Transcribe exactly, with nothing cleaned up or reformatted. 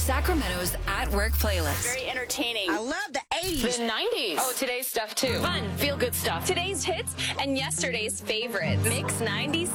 Sacramento's At Work playlist. Very entertaining. I love the eighties. The nineties. Oh, today's stuff too. Fun. Feel good stuff. Today's hits and yesterday's favorites. Mix ninety-six.